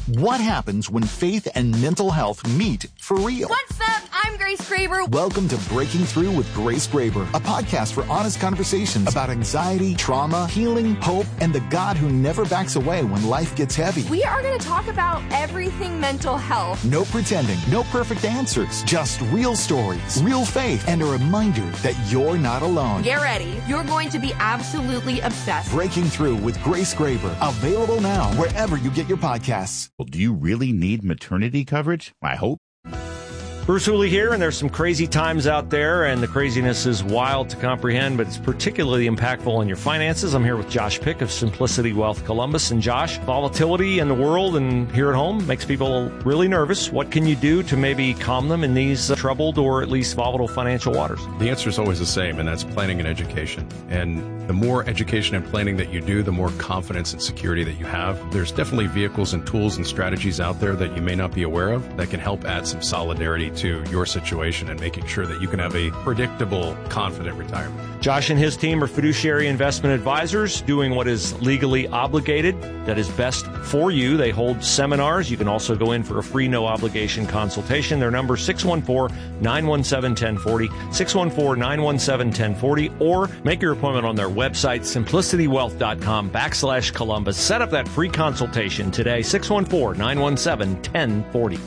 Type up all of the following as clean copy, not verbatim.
What happens when faith and mental health meet for real? What's up? I'm Grace Graber. Welcome to Breaking Through with Grace Graber, a podcast for honest conversations about anxiety, trauma, healing, hope, and the God who never backs away when life gets heavy. We are going to talk about everything mental health. No pretending, no perfect answers, just real stories, real faith, and a reminder that you're not alone. Get ready. You're going to be absolutely obsessed. Breaking Through with Grace Graber, available now wherever you get your podcasts. Well, do you really need maternity coverage? I hope. Bruce Hooley here, and there's some crazy times out there, and the craziness is wild to comprehend, but it's particularly impactful on your finances. I'm here with Josh Pick of Simplicity Wealth Columbus. And Josh, volatility in the world and here at home makes people really nervous. What can you do to maybe calm them in these troubled or at least volatile financial waters? The answer is always the same, and that's planning and education. And the more education and planning that you do, the more confidence and security that you have. There's definitely vehicles and tools and strategies out there that you may not be aware of that can help add some solidarity to your situation and making sure that you can have a predictable, confident retirement. Josh and his team are fiduciary investment advisors doing what is legally obligated, that is best for you. They hold seminars. You can also go in for a free, no-obligation consultation. Their number is 614-917-1040, 614-917-1040, or make your appointment on their website, simplicitywealth.com/Columbus. Set up that free consultation today, 614-917-1040.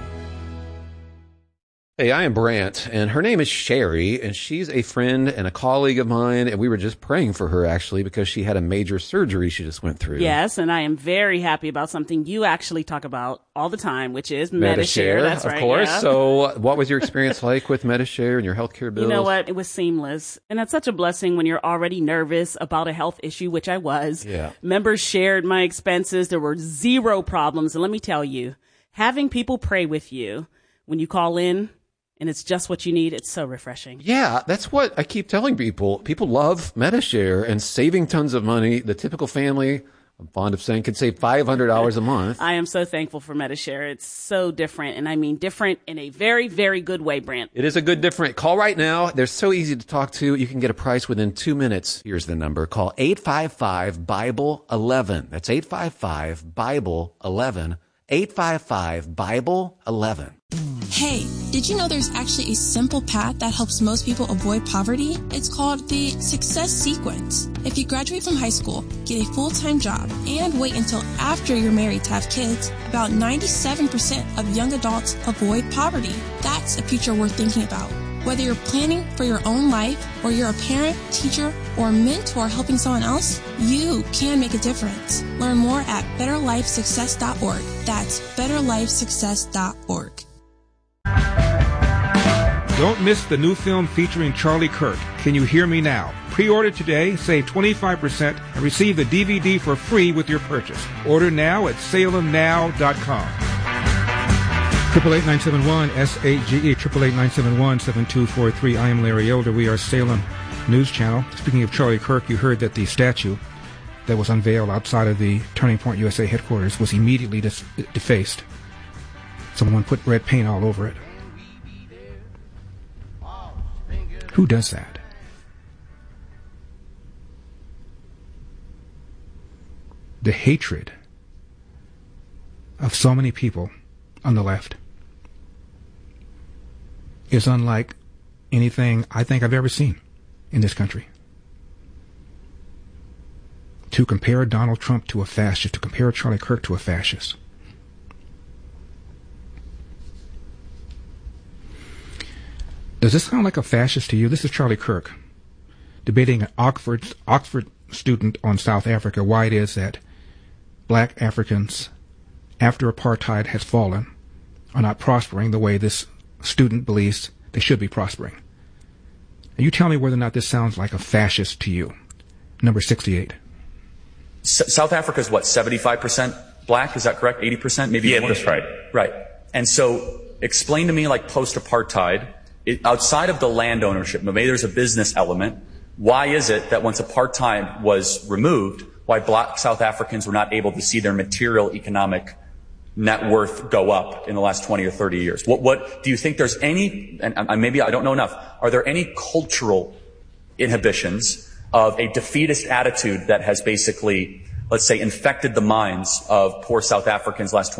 Hey, I am Brant, and her name is Sherry, and she's a friend and a colleague of mine, and we were just praying for her, actually, because she had a major surgery she just went through. Yes, and I am very happy about something you actually talk about all the time, which is Medi-Share. That's right, of course. Yeah. So what was your experience like with Medi-Share and your healthcare bills? You know what? It was seamless, and that's such a blessing when you're already nervous about a health issue, which I was. Yeah. Members shared my expenses. There were zero problems, and let me tell you, having people pray with you when you call in, and it's just what you need, it's so refreshing. Yeah, that's what I keep telling people. People love Medi-Share and saving tons of money. The typical family, I'm fond of saying, could save $500 a month. I am so thankful for Medi-Share. It's so different, and I mean different in a very, very good way, Brant. It is a good different. Call right now. They're so easy to talk to. You can get a price within 2 minutes. Here's the number. Call 855-BIBLE-11. That's 855-BIBLE-11. 855-BIBLE-11. Hey, did you know there's actually a simple path that helps most people avoid poverty? It's called the Success Sequence. If you graduate from high school, get a full-time job, and wait until after you're married to have kids, about 97% of young adults avoid poverty. That's a future worth thinking about. Whether you're planning for your own life, or you're a parent, teacher, or mentor helping someone else, you can make a difference. Learn more at betterlifesuccess.org. That's betterlifesuccess.org. Don't miss the new film featuring Charlie Kirk, Can You Hear Me Now? Pre-order today, save 25%, and receive the DVD for free with your purchase. Order now at salemnow.com. 888-971-SAGE, 888-971-7243. I am Larry Elder. We are Salem News Channel. Speaking of Charlie Kirk, you heard that the statue that was unveiled outside of the Turning Point USA headquarters was immediately defaced. Someone put red paint all over it. Who does that? The hatred of so many people on the left is unlike anything I think I've ever seen in this country. To compare Donald Trump to a fascist, to compare Charlie Kirk to a fascist. Does this sound like a fascist to you? This is Charlie Kirk debating an Oxford student on South Africa why it is that black Africans, after apartheid has fallen, are not prospering the way this student believes they should be prospering. And you tell me whether or not this sounds like a fascist to you. Number 68. South Africa is what, 75% black? Is that correct? 80%? Maybe. Yeah, that's right. Right. And so explain to me, like post-apartheid, outside of the land ownership, maybe there's a business element. Why is it that once apartheid was removed, why black South Africans were not able to see their material economic net worth go up in the last 20 or 30 years? What do you think there's any, and maybe I don't know enough, are there any cultural inhibitions of a defeatist attitude that has basically, let's say, infected the minds of poor South Africans last 20